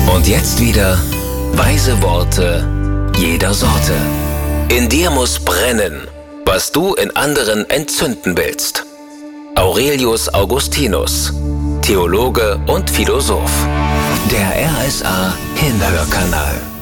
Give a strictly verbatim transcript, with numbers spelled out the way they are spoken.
Und jetzt wieder weise Worte jeder Sorte. In dir muss brennen, was du in anderen entzünden willst. Aurelius Augustinus, Theologe und Philosoph. Der R S A Hinhörkanal.